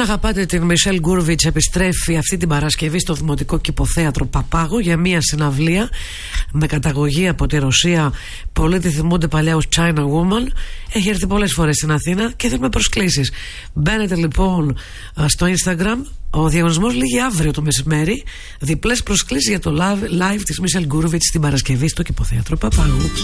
αγαπάτε την Μισελ Γκούρβιτς επιστρέφει αυτή την Παρασκευή στο Δημοτικό Κηποθέατρο Παπάγου για μια συναυλία με καταγωγή από τη Ρωσία. Πολλοί τη θυμούνται παλιά ως China Woman. Έχει έρθει πολλές φορές στην Αθήνα και θέλουμε προσκλήσεις. Μπαίνετε λοιπόν στο Instagram. Ο διαγωνισμός λήγει αύριο το μεσημέρι. Διπλές προσκλήσεις για το live της Μισελ Γκούρβιτς την Παρασκευή στο Κηποθέατρο Παπάγου.